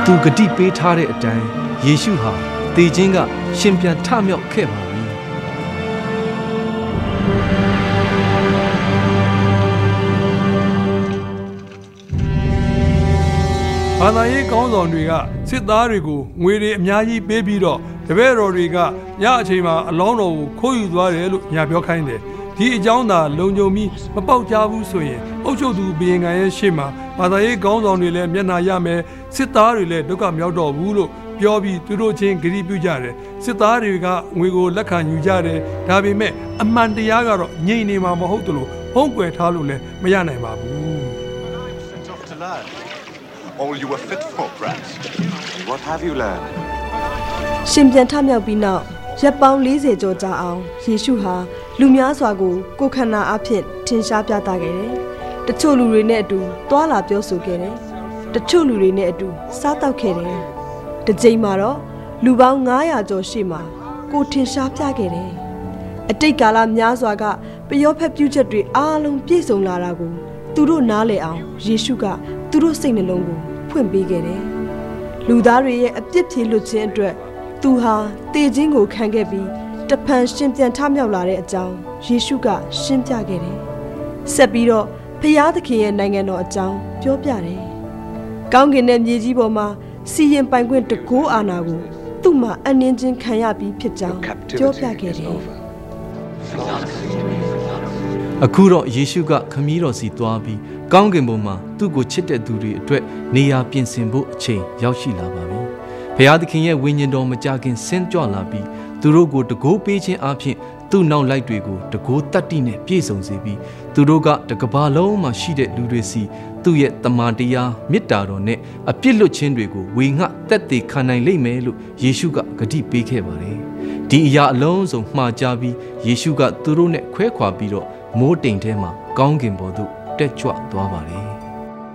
သူဂတိပေးထားတဲ့အတိုင်းယေရှုဟာသေခြင်းကရှင်ပြန်ထမြောက်ခဲ့ပါပြီဘာသာရေးကောင်းဆောင်တွေကစစ်သားတွေကိုငွေတွေအများကြီးပေးပြီးတော့တပည့်တော်တွေကညအချိန်မှာအလောင်းတော်ကိုခိုးယူသွားတယ်လို့ညာပြောခိုင်းတယ်ဒီအကြောင်းသာလုံခြုံပြီးမပေါက်ကြားဘူးဆိုရင်အုပ်ချုပ်သူဘုရင်ခံရဲ့ရှေ့မှာဘာသာရေးကောင်းဆောင်တွေလည်းမျက်နှာရမယ်စစ်သားတွေလည်းဒုက္ခမြောက်တော့ဘူးလို့ပြောပြီးသူတို့ချင်းဂရုပြုကြတယ်စစ်သားတွေကငွေကိုလက်ခံယူကြတယ်ဒါပေမဲ့အမှန်တရားကတော့ငြိမ်နေမှာမဟုတ်တယ်လို့ဟုံးကွယ်ထားလို့လည်းမရနိုင်ပါဘူး All you were fit for, brats. What have you learned? ရှင်ပြန်ထမြောက်ပြီးနောက်ရက်ပေါင်း40ကျော်ကြာအောင်ယေရှုဟာလူများစွာကိုကိုယ်ခန္ဓာအဖြစ်ထင်ရှားပြသခဲ့တယ်။တချို့လူတွေနဲ့အတူတွာလာပြောဆိုခဲ့တယ်။တချို့လူတွေနဲ့အတူစားတောက်ခဲ့တယ်။တစ်ချိန်မှာတော့လူပေါင်း900ကျော်ရှိမှကိုထင်ရှားပြခဲ့တယ်။အတိတ်ကာလများစွာကပယောဖက်ပြုချက်တွေအားလုံးပြည့်စုံလာတာကိုသူတို့နားလည်အောင်ယေရှုကသူတို့စိတ်နှလုံးကိုဖွင့်ပေးခဲ့တယ်။လူသားတွေရဲ့အပြစ်ဖြေလွတ်ခြင်းအတွက်သူဟာတေခြင်းကိုခံခဲ့ပြီးတဖန်ရှင်ပြန်ထမြောက်လာတဲ့အကြောင်းယေရှုကရှင်းပြခဲ့တယ်။ဆက်ပြီးတော့ဖျားသခင်ရဲ့နိုင်ငံတော်အကြောင်းပြောပြတယ်။ကောင်းကင်နဲ့မြေကြီးပေါ်မှာစီရင်ပိုင်ခွင့်တကိုးအာဏာကိုသူ့မှာအနှင်းချင်းခံရပြီးဖြစ်ကြောင်းပြောပြခဲ့တယ်။အခုတော့ယေရှုကခမည်းတော်စီသွားပြီးကောင်းကင်ဘုံမှာသူ့ကိုချစ်တဲ့သူတွေအတွက်နေရာပြင်ဆင်ဖို့အချိန်ရောက်ရှိလာပါပြီ။ဘုရားသခင်ရဲ့ဝိညာဉ်တော်မကြခင်ဆင်းကြွလာပြီးသူတို့ကိုတကိုးပေးခြင်းအပြင်သူ့နောက်လိုက်တွေကိုတကိုးတတ္တိနဲ့ပြည့်စုံစေပြီးသူတို့ကတကဘာလုံးမှာရှိတဲ့လူတွေစီသူ့ရဲ့တမန်တရားမေတ္တာတော်နဲ့အပြစ်လွတ်ခြင်းတွေကိုဝေငှတက်တည်ခံနိုင်လိမ့်မယ်လို့ယေရှုကဂတိပေးခဲ့ပါတယ်။ဒီအရာအလုံးစုံမှားကြပြီးယေရှုကသူတို့နဲ့ခွဲခွာပြီးတော့မိုးတိမ်ထဲမှာကောင်းကင်ဘုံသို့တက်ကြွသွားပါတယ်